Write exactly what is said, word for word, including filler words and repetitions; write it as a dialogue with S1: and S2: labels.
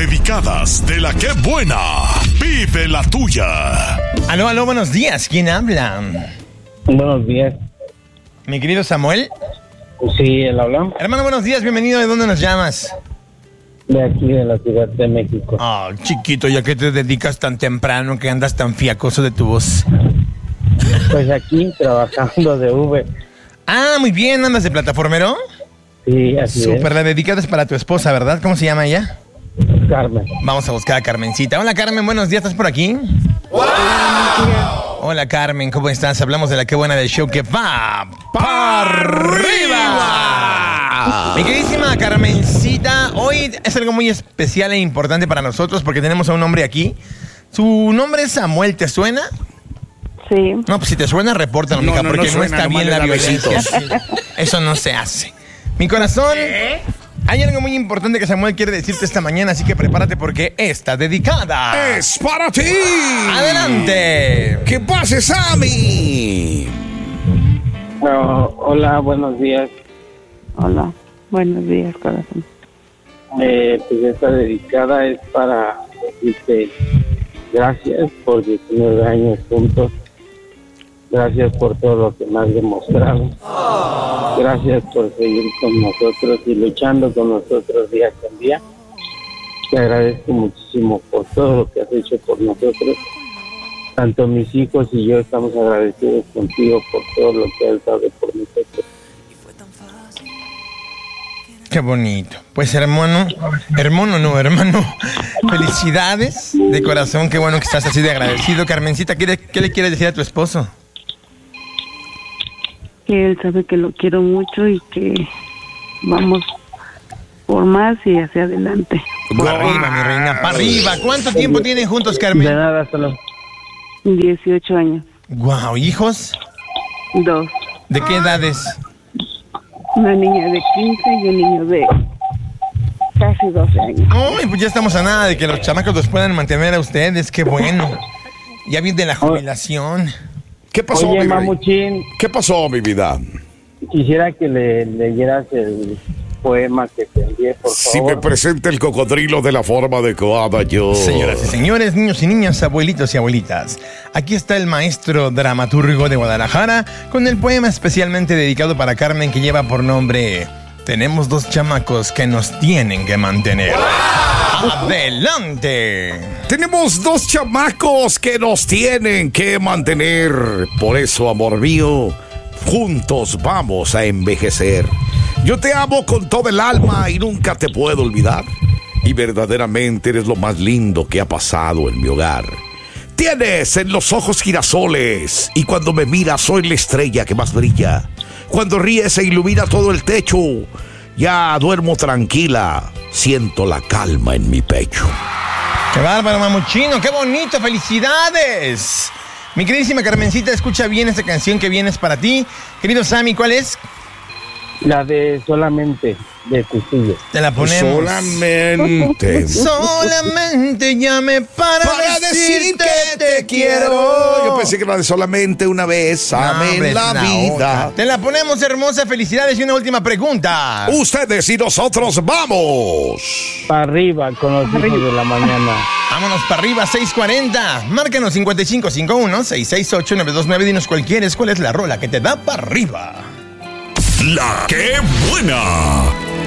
S1: dedicadas de la que buena. Vive la tuya.
S2: Aló, aló, buenos días. ¿Quién habla?
S3: Buenos días.
S2: Mi querido Samuel.
S3: Sí, él habla.
S2: Hermano, buenos días. Bienvenido. ¿De dónde nos llamas?
S3: De aquí, de la Ciudad de México.
S2: Oh, chiquito, ¿ya que te dedicas tan temprano que andas tan fiacoso de tu voz?
S3: Pues aquí, trabajando de Uber.
S2: Ah, muy bien. ¿Andas de plataformero?
S3: Sí, así
S2: Súper,
S3: es.
S2: la dedicada es para tu esposa, ¿verdad? ¿Cómo se llama ella?
S3: Carmen.
S2: Vamos a buscar a Carmencita. Hola, Carmen, buenos días. ¿Estás por aquí? ¡Wow! Hola, Carmen, ¿cómo estás? Hablamos de la que buena del show que va para arriba. Mi queridísima Carmencita, hoy es algo muy especial e importante para nosotros porque tenemos a un hombre aquí. Su nombre es Samuel, ¿te suena?
S4: Sí.
S2: No, pues si te suena, repórtalo,
S5: No,
S2: mija,
S5: no,
S2: porque
S5: no
S2: no,
S5: suena,
S2: está bien
S5: nomás
S2: la
S5: le da
S2: violencia. Eso no se hace. Mi corazón, hay algo muy importante que Samuel quiere decirte esta mañana, así que prepárate porque está dedicada.
S5: ¡Es para ti!
S2: ¡Adelante!
S5: ¡Que pase, Sammy!
S3: Oh, hola, buenos días.
S4: Hola, buenos días, corazón.
S3: Eh, pues esta dedicada es para decirte gracias por diecinueve años juntos. Gracias por todo lo que me has demostrado. Gracias por seguir con nosotros y luchando con nosotros día con día. Te agradezco muchísimo por todo lo que has hecho por nosotros. Tanto mis hijos y yo estamos agradecidos contigo por todo lo que has dado por nosotros.
S2: Qué bonito. Pues hermano, hermano no, hermano. Felicidades de corazón, qué bueno que estás así de agradecido. Carmencita, ¿qué, qué le quieres decir a tu esposo?
S4: Que él sabe que lo quiero mucho y que vamos por más y hacia adelante.
S2: Para arriba, mi reina, para arriba. ¿Cuánto tiempo tienen juntos,
S3: De
S2: Carmen?
S3: nada, solo.
S4: dieciocho años,
S2: Guau, ¿hijos?
S4: dos.
S2: ¿De qué edades?
S4: Una niña de quince y un niño de casi doce años.
S2: Uy, pues ya estamos a nada de que los chamacos los puedan mantener a ustedes, qué bueno. Ya viene la jubilación.
S5: ¿Qué pasó,
S3: Oye,
S5: mi rey?
S3: Mamuchín,
S5: ¿Qué pasó, mi vida?
S3: quisiera que le leyeras el poema que te envié, por
S5: Si
S3: favor.
S5: me presenta el cocodrilo de la forma adecuada, yo...
S2: Señoras y señores, niños y niñas, abuelitos y abuelitas, aquí está el maestro dramaturgo de Guadalajara con el poema especialmente dedicado para Carmen que lleva por nombre Tenemos dos chamacos que nos tienen que mantener. ¡Adelante!
S5: Tenemos dos chamacos que nos tienen que mantener. Por eso, amor mío, juntos vamos a envejecer. Yo te amo con todo el alma y nunca te puedo olvidar. Y verdaderamente eres lo más lindo que ha pasado en mi hogar. Tienes en los ojos girasoles y cuando me miras soy la estrella que más brilla. Cuando ríes se ilumina todo el techo. Ya duermo tranquila, siento la calma en mi pecho.
S2: ¡Qué bárbaro, mamuchino! ¡Qué bonito! ¡Felicidades! Mi queridísima Carmencita, escucha bien esta canción que vienes para ti. Querido Sammy, ¿cuál es?
S3: La de Solamente, de Custillo.
S2: Te la ponemos.
S5: Solamente.
S2: Solamente llame para,
S5: Para decir que te quiero. Yo pensé que era de solamente una vez.
S2: No,
S5: Amén
S2: hombre, es
S5: la
S2: una
S5: vida.
S2: otra. Te la ponemos, hermosa. Felicidades y una última pregunta.
S5: Ustedes y nosotros vamos.
S3: Para arriba con los hijos de la mañana.
S2: Vámonos para arriba, seis cuarenta. Márcanos cincuenta y cinco cincuenta y uno, seiscientos sesenta y ocho, nueve dos nueve. Dinos cuál quieres, cuál es la rola que te da para arriba.
S1: La que buena.